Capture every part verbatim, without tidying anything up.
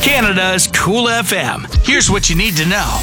Canada's Cool F M. Here's what you need to know.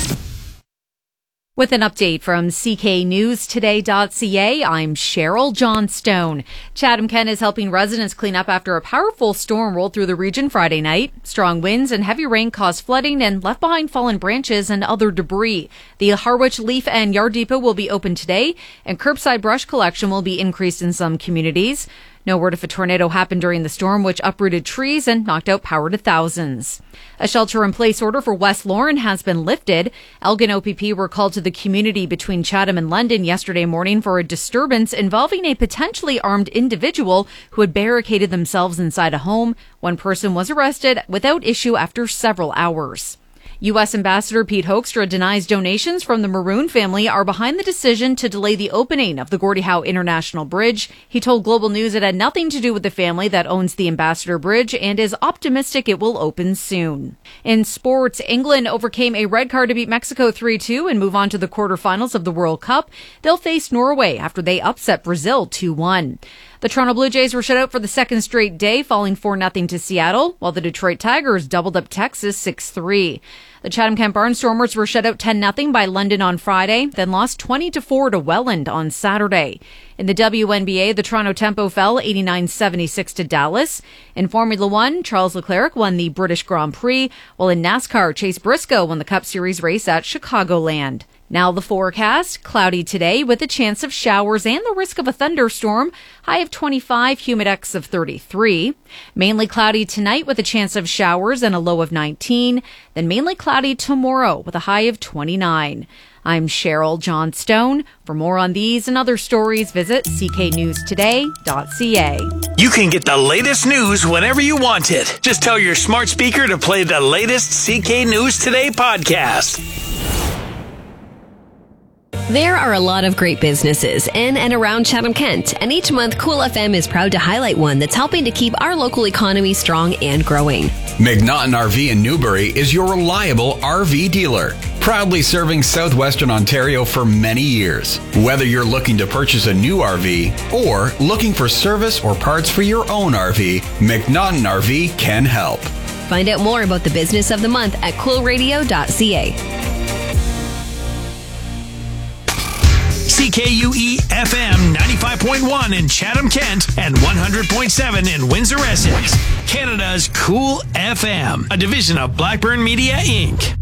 With an update from C K News Today dot C A, I'm Cheryl Johnstone. Chatham-Kent is helping residents clean up after a powerful storm rolled through the region Friday night. Strong winds and heavy rain caused flooding and left behind fallen branches and other debris. The Harwich Leaf and Yard Depot will be open today, and curbside brush collection will be increased in some communities. No word if a tornado happened during the storm, which uprooted trees and knocked out power to thousands. A shelter-in-place order for West Lauren has been lifted. Elgin O P P were called to the community between Chatham and London yesterday morning for a disturbance involving a potentially armed individual who had barricaded themselves inside a home. One person was arrested without issue after several hours. U S Ambassador Pete Hoekstra denies donations from the Maroon family are behind the decision to delay the opening of the Gordie Howe International Bridge. He told Global News it had nothing to do with the family that owns the Ambassador Bridge and is optimistic it will open soon. In sports, England overcame a red card to beat Mexico three two and move on to the quarterfinals of the World Cup. They'll face Norway after they upset Brazil two one. The Toronto Blue Jays were shut out for the second straight day, falling four nothing to Seattle, while the Detroit Tigers doubled up Texas six three. The Chatham-Kent Barnstormers were shut out ten nothing by London on Friday, then lost twenty to four to Welland on Saturday. In the W N B A, the Toronto Tempo fell eighty-nine seventy-six to Dallas. In Formula One, Charles Leclerc won the British Grand Prix, while in NASCAR, Chase Briscoe won the Cup Series race at Chicagoland. Now the forecast, cloudy today with a chance of showers and the risk of a thunderstorm, high of twenty-five, humidex of thirty-three. Mainly cloudy tonight with a chance of showers and a low of nineteen. Then mainly cloudy tomorrow with a high of twenty-nine. I'm Cheryl Johnstone. For more on these and other stories, visit C K News Today dot C A. You can get the latest news whenever you want it. Just tell your smart speaker to play the latest C K News Today podcast. There are a lot of great businesses in and around Chatham-Kent, and each month Cool F M is proud to highlight one that's helping to keep our local economy strong and growing. McNaughton R V in Newbury is your reliable R V dealer, proudly serving southwestern Ontario for many years. Whether you're looking to purchase a new R V or looking for service or parts for your own R V, McNaughton R V can help. Find out more about the business of the month at cool radio dot C A. C K U E F M ninety-five point one in Chatham-Kent and one hundred point seven in Windsor, Essex. Canada's Cool F M, a division of Blackburn Media, Incorporated.